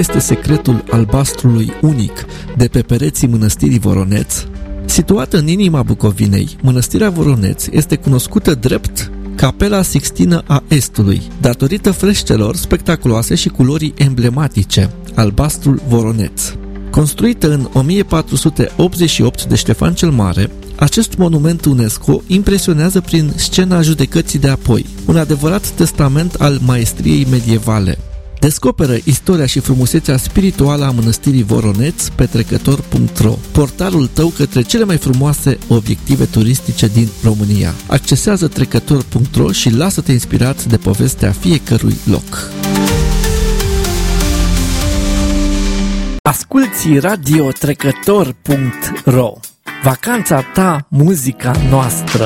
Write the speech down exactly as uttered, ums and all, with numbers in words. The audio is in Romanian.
este secretul albastrului unic de pe pereții mănăstirii Voroneț? Situată în inima Bucovinei, mănăstirea Voroneț este cunoscută drept Capela Sixtină a Estului, datorită freștelor spectaculoase și culorii emblematice, albastrul Voroneț. Construită în o mie patru sute optzeci și opt de Ștefan cel Mare, acest monument UNESCO impresionează prin scena judecății de apoi, un adevărat testament al maestriei medievale. Descoperă istoria și frumusețea spirituală a mănăstirii Voroneț pe trecător punct ro, portalul tău către cele mai frumoase obiective turistice din România. Accesează trecător punct ro și lasă-te inspirat de povestea fiecărui loc. Asculți radio trecător punct ro. Vacanța ta, muzica noastră.